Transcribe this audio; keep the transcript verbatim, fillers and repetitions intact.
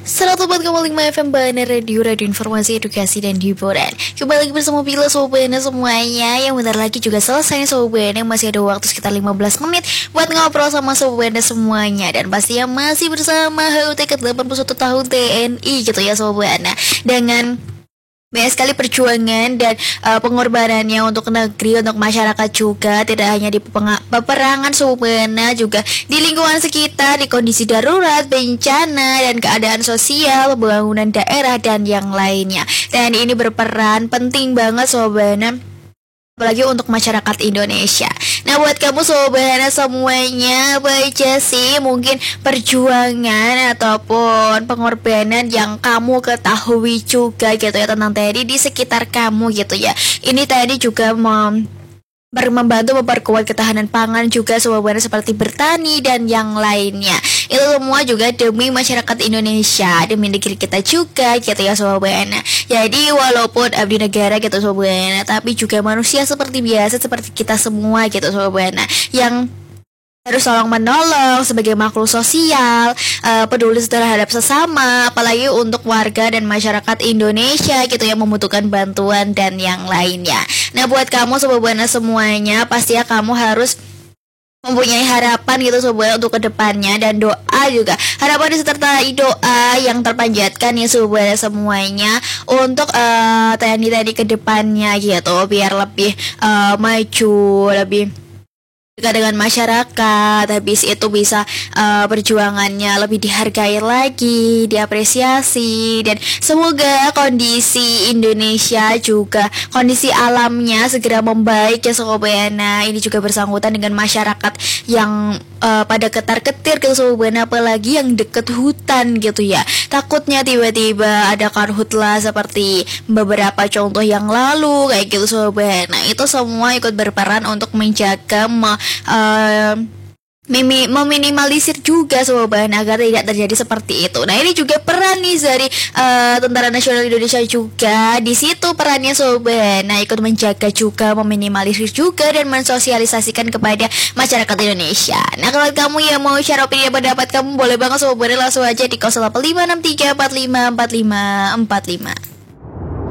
seratus empat koma lima F M Bana Radio, Radio Informasi, Edukasi, dan Hiburan. Kembali lagi bersama Bila Sobana semuanya. Yang bentar lagi juga selesai Sobana. Masih ada waktu sekitar lima belas menit buat ngobrol sama Sobana semuanya. Dan pastinya masih bersama H U T ke delapan puluh satu tahun T N I gitu ya Sobana. Dengan banyak sekali perjuangan dan uh, pengorbanannya untuk negeri, untuk masyarakat juga. Tidak hanya di peperangan Sobana, juga di lingkungan sekitar, di kondisi darurat, bencana, dan keadaan sosial, pembangunan daerah, dan yang lainnya. Dan ini berperan penting banget Sobana, apalagi untuk masyarakat Indonesia. Nah, buat kamu Sobana semuanya, apa aja sih mungkin perjuangan ataupun pengorbanan yang kamu ketahui juga gitu ya tentang T N I di sekitar kamu gitu ya. Ini tadi juga mem membantu memperkuat ketahanan pangan juga Sobana, seperti bertani dan yang lainnya. Itu semua juga demi masyarakat Indonesia, demi negeri kita juga gitu ya Sobana. Jadi walaupun abdi negara gitu Sobana, tapi juga manusia seperti biasa, seperti kita semua gitu Sobana, yang harus tolong menolong sebagai makhluk sosial, uh, peduli terhadap sesama, apalagi untuk warga dan masyarakat Indonesia gitu yang membutuhkan bantuan dan yang lainnya. Nah, buat kamu Sobana semuanya, pastinya kamu harus mempunyai harapan gitu Sobana untuk kedepannya, dan doa juga. Harapan disertai doa yang terpanjatkan ya Sobana semuanya untuk uh, T N I tadi kedepannya gitu, biar lebih uh, maju, lebih dekat dengan masyarakat. Habis itu bisa uh, perjuangannya lebih dihargai lagi, diapresiasi, dan semoga kondisi Indonesia juga, kondisi alamnya segera membaik ya Sobana. Ini juga bersangkutan dengan masyarakat yang uh, pada ketar-ketir gitu Sobana, apalagi yang deket hutan gitu ya. Takutnya tiba-tiba ada karhutlah seperti beberapa contoh yang lalu kayak gitu Sobana. Itu semua ikut berperan untuk menjaga Uh, Mimi, meminimalisir juga Sobana agar tidak terjadi seperti itu. Nah, ini juga peran nih dari uh, Tentara Nasional Indonesia juga. Di situ perannya Sobana ikut menjaga juga, meminimalisir juga, dan mensosialisasikan kepada masyarakat Indonesia. Nah, kalau kamu yang mau share opini dan pendapat kamu, boleh banget Sobana langsung aja di nol delapan lima enam tiga empat lima empat lima empat lima.